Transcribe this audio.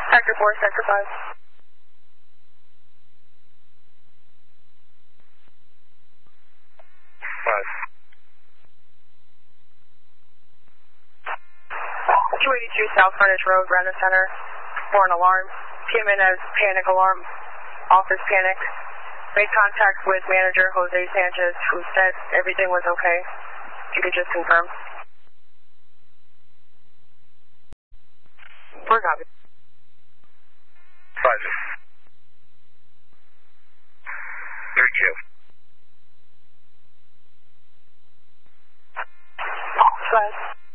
Sector 4, Sector 5. 282 South Frontage Road, Brandon Center, for an alarm. Came in as panic alarm, office panic. Made contact with manager Jose Sanchez, who said everything was okay. If you could just confirm. We're copy. 5. 32. 5.